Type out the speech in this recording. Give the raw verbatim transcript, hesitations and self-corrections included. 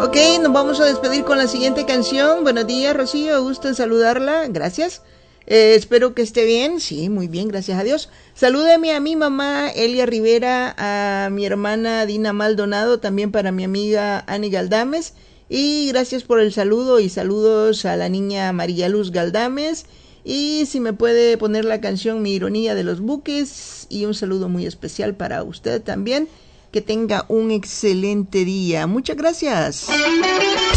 Ok, nos vamos a despedir con la siguiente canción. Buenos días, Rocío, gusto en saludarla, gracias. Eh, espero que esté bien, sí, muy bien, gracias a Dios. Salúdeme a mi mamá Elia Rivera, a mi hermana Dina Maldonado, también para mi amiga Ani Galdames. Y gracias por el saludo y saludos a la niña María Luz Galdames. Y si me puede poner la canción Mi Ironía de los Buques. Y un saludo muy especial para usted también. Que tenga un excelente día. Muchas gracias.